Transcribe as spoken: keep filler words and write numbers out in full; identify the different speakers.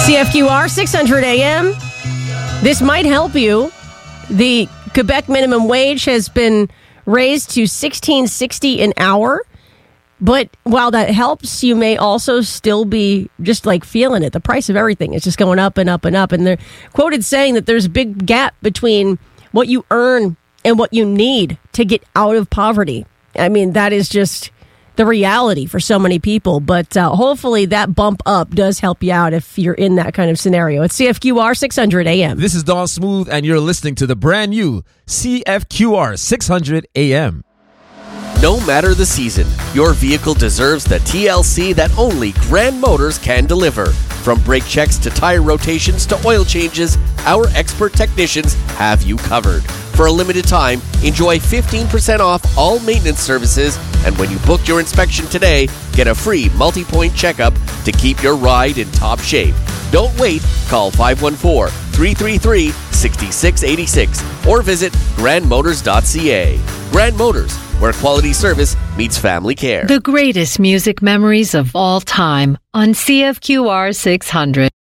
Speaker 1: C F Q R six hundred A M. This might help you. The Quebec minimum wage has been raised to sixteen sixty an hour. But while that helps, you may also still be just like feeling it. The price of everything is just going up and up and up. And they're quoted saying that there's a big gap between what you earn and what you need to get out of poverty. I mean, that is just the reality for so many people. But uh, hopefully that bump up does help you out if you're in that kind of scenario. It's C F Q R six hundred A M.
Speaker 2: This is Don Smooth, and you're listening to the brand new C F Q R six hundred A M.
Speaker 3: No matter the season, your vehicle deserves the T L C that only Grand Motors can deliver. From brake checks to tire rotations to oil changes, our expert technicians have you covered. For a limited time, enjoy fifteen percent off all maintenance services, and when you book your inspection today, get a free multi-point checkup to keep your ride in top shape. Don't wait. Call five one four, three three three, six six eight six or visit grand motors dot c a. Grand Motors, where quality service meets family care.
Speaker 4: The greatest music memories of all time on C F Q R six hundred.